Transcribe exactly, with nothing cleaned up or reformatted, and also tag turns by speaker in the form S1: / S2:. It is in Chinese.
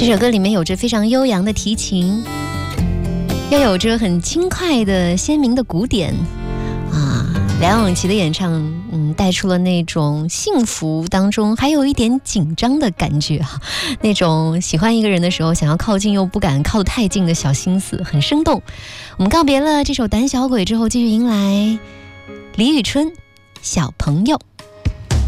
S1: 这首歌里面有着非常悠扬的提琴，又有着很轻快的鲜明的鼓点啊，梁咏琪的演唱，嗯，带出了那种幸福当中还有一点紧张的感觉啊，那种喜欢一个人的时候想要靠近又不敢靠得太近的小心思，很生动。我们告别了这首《胆小鬼》之后，继续迎来李宇春《小朋友》。